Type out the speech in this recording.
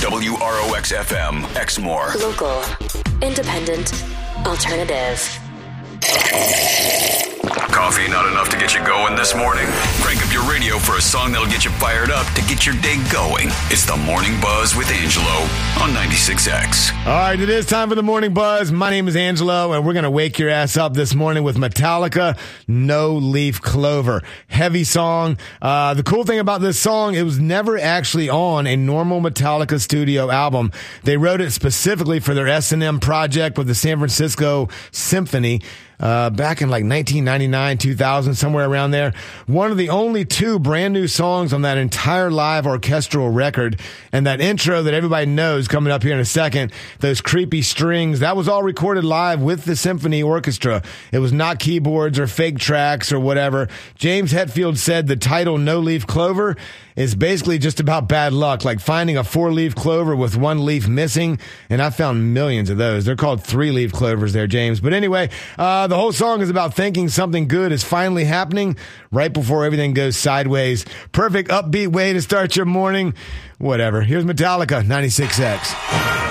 WROX-FM, Exmoor. Local, independent, alternative. Coffee not enough to get you going this morning? Crank up your radio for a song that'll get you fired up to get your day going. It's the Morning Buzz with Angelo on 96X. All right, it is time for the Morning Buzz. My name is Angelo, and we're going to wake your ass up this morning with Metallica, No Leaf Clover. Heavy song. The cool thing about this song, it was never actually on a normal Metallica studio album. They wrote it specifically for their S&M project with the San Francisco Symphony. Back in like 1999, 2000, somewhere around there. One of the only two brand new songs on that entire live orchestral record. And that intro that everybody knows coming up here in a second, those creepy strings, that was all recorded live with the symphony orchestra. It was not keyboards or fake tracks or whatever. James Hetfield said the title No Leaf Clover is basically just about bad luck, like finding a 4-leaf clover with one leaf missing. And I found millions of those. They're called 3-leaf clovers there, James. But anyway, the whole song is about thinking something good is finally happening right before everything goes sideways. Perfect upbeat way to start your morning. Whatever. Here's Metallica, 96X.